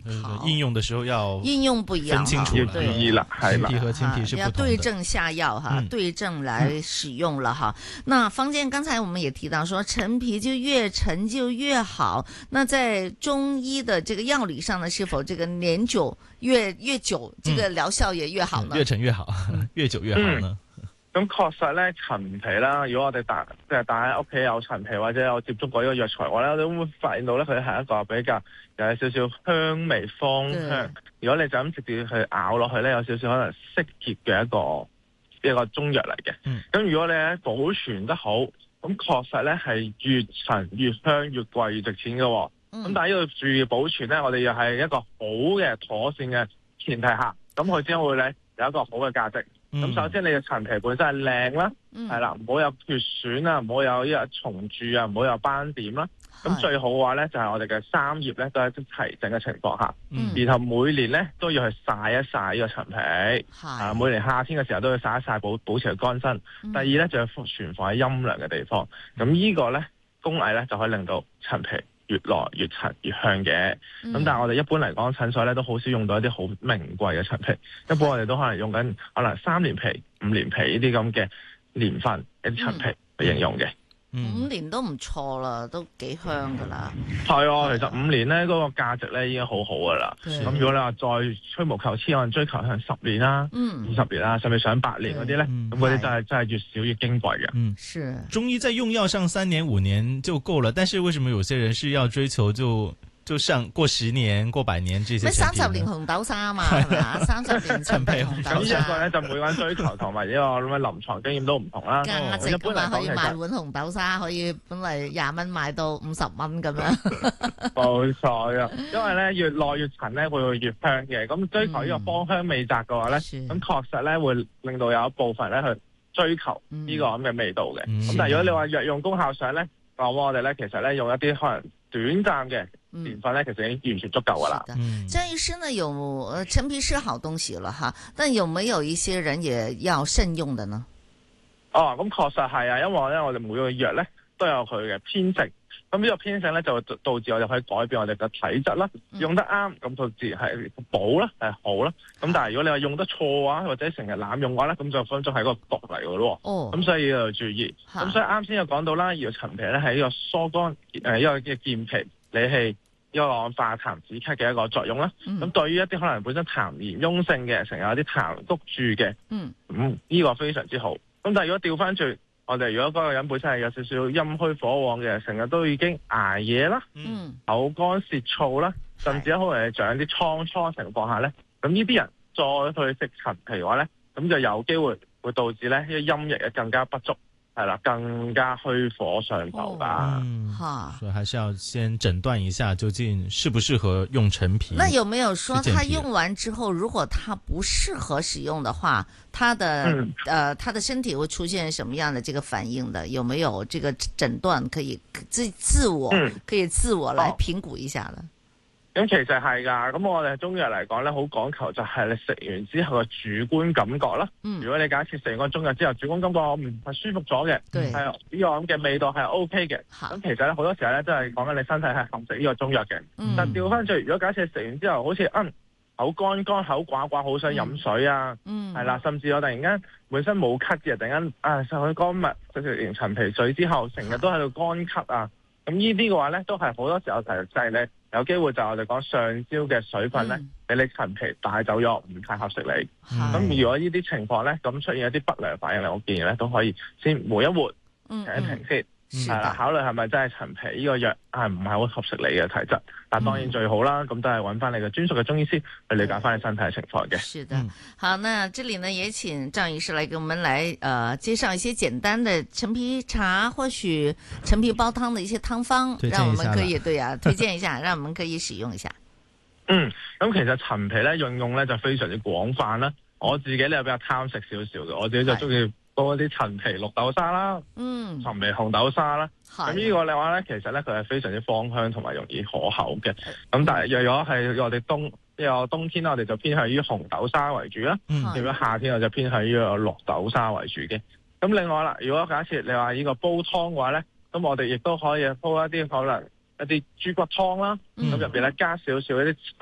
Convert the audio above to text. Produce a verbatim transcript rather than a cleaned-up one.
應用的時候要應用不一樣， 分清楚了， 注意啦，係啦， 陳皮和青皮是不同的， 要對症下藥哈，嗯、對症來使用了哈。嗯、那坊間剛才我們也提到說，陳皮就越陳就越好。那在中醫的這個藥理上呢，是否這個年久越越久，這個療效也越好呢？ 嗯、越陳越好，越久越好呢？ 咁確實咧，陳皮啦，如果我哋大即係大家屋企有陳皮或者有接觸過呢個藥材嘅話咧，我哋會發現到咧，佢係一個比較有少少香味芳香。嗯、如果你就咁直接去咬落去咧，有少少可能色結嘅一個一個中藥嚟嘅。咁、嗯、如果你咧保存得好，咁確實咧係越陳越香越貴越值錢嘅。咁、嗯、但係呢度注意保存咧，我哋又係一個好嘅妥善嘅前提下，咁佢先會咧有一個好嘅價值。咁、嗯、首先你嘅陳皮本身係靚啦，係啦、嗯，唔好有缺損啊，唔好有呢個蟲蛀啊，唔好有斑點啦。咁最好嘅話咧，就係、是、我哋嘅三葉咧都係齊整嘅情況下，嗯、然後每年咧都要去曬一曬呢個陳皮，啊的、呃、每年夏天嘅時候都要曬一曬保保持佢乾身。嗯、第二咧就要存放喺陰涼嘅地方。咁呢個咧工藝咧就可以令到陳皮越來越陳越香嘅，咁、嗯、但係我哋一般嚟講診所咧都好少用到一啲好名貴嘅陳皮，一般我哋都可能用緊可能三年皮、五年皮呢啲咁嘅年份一啲陳皮去形容嘅。 嗯、五年都唔錯啦，都幾香噶啦。 係啊，其實五年咧嗰、那個價值咧已經好好噶啦。咁的如果你話再吹毛求疵，可能追求向十年啦、二十、嗯、年啦，甚至上百年嗰啲咧，咁嗰啲真係真係越少越矜貴嘅。嗯， 是中醫在用藥上三年五年就夠了，但是為什麼有些人是要追求就？就上過十年、過百年這些。咩三十年紅豆沙嘛，係嘛？三十年陳皮紅豆沙。 咁呢個咧就每個人追求同埋呢個咁嘅臨床經驗都唔同啦。 價值㗎嘛，可以買碗紅豆沙，可以本嚟廿蚊買到五十蚊咁樣。 冇錯啊，因為咧越耐越陳咧會越香嘅。咁追求呢個芳香味澤嘅話咧，咁、嗯、確實咧會令到有一部分咧去追求呢個咁嘅味道嘅。咁、嗯、但係如果你話藥用功效上咧，咁我哋咧其實咧用一啲可能短暫嘅年份咧，其實已經完全足夠噶啦。 張醫師呢，有陳皮是好東西了哈，但有沒有一些人也要慎用的呢？ 哦，咁確實係啊，因為咧我哋每個藥咧都有佢嘅偏性，咁呢個偏性咧就導致我哋可以改變我哋嘅體質啦。嗯、用得啱，咁就自然係補啦，係好啦。咁但係如果你話用得錯啊，或者成日濫用嘅話咧，咁就分咗係個毒嚟嘅咯。哦，咁所以要注意。咁是所以啱先有講到啦，要陳皮咧係呢個疏肝誒，呢個嘅健脾理氣，呢個化痰止咳嘅一個作用啦。咁、嗯、對於一啲可能本身痰涎壅性嘅，成日有啲痰谷住嘅，嗯，咁呢個非常之好。咁但係如果調翻轉，我哋如果嗰個人本身係有少少陰虛火旺嘅，成日都已經捱夜啦，嗯，口乾舌燥啦，甚至可能係長啲瘡瘡情況下咧，咁呢啲人再去食陳皮嘅話咧，咁就有機會會導致咧呢個陰液嘅更加不足。係啦，更加虛火上頭吧。 嗯，所以還是要先診斷一下，究竟適不適合用陳皮。 那有沒有說，他用完之後，如果他不適合使用的話，他的，嗯、呃，他的身體會出現什麼樣的這個反應的？有沒有這個診斷可以自自我、嗯、可以自我來評估一下呢？ 咁其實係噶，咁我哋中藥嚟講咧，好講求就係你食完之後嘅主觀感覺啦。嗯、如果你假設食完個中藥之後，主觀感覺我唔係舒服咗嘅，係呢個咁嘅味道係 O K 嘅。咁好其實咧好多時候咧，都係講緊你身體係合食呢個中藥嘅。嗯、但調翻轉，如果假設食完之後，好似嗯口乾乾口寡寡，好想飲水啊，係、嗯、啦，甚至我突然間本身冇咳嘅，突然間啊上去乾物食食完陳皮水之後，成日都喺度乾咳啊。咁呢啲嘅話咧，都係好多時候就係咧。有機會就我哋講上焦嘅水分咧，俾、嗯、你陳皮帶走咗，唔太合適你。咁、嗯、如果呢啲情況咧，咁出現一啲不良反應咧，我建議咧都可以先回一回，停一停先，係啦、嗯，考慮係咪真係陳皮呢個藥係唔係好合適你嘅體質？但當然最好啦，咁、嗯、都係揾翻你嘅專屬嘅中醫師去理解翻你身體嘅情況嘅。 是的，好，那這裡呢也請張醫師來給我們來，呃，介紹一些簡單的陳皮茶，或許陳皮煲湯的一些湯方，讓我們可以對啊，推薦一下，讓我們可以使用一下。 嗯，咁其實陳皮咧應用咧就非常之廣泛啦。我自己咧比較貪食少少嘅，我自己就中意煲一啲陳皮綠豆沙啦，嗯，陳皮紅豆沙啦。咁呢個嘅話咧，其實咧佢係非常之芳香同埋容易可口嘅。咁但係若果係我哋冬呢個冬天我哋就偏向於紅豆沙為主啦。如果夏天我就偏向於個綠豆沙為主嘅。咁另外啦，如果假設你話呢個煲湯嘅話咧，咁我哋亦都可以煲一啲可能一啲豬骨湯啦，咁入邊咧加少少一啲